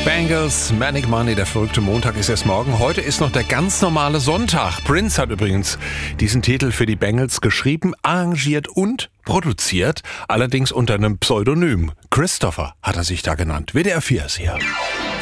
Bangles, Manic Monday, der verrückte Montag ist erst morgen. Heute ist noch der ganz normale Sonntag. Prince hat übrigens diesen Titel für die Bangles geschrieben, arrangiert und produziert, allerdings unter einem Pseudonym. Christopher hat er sich da genannt. WDR 4 ist hier.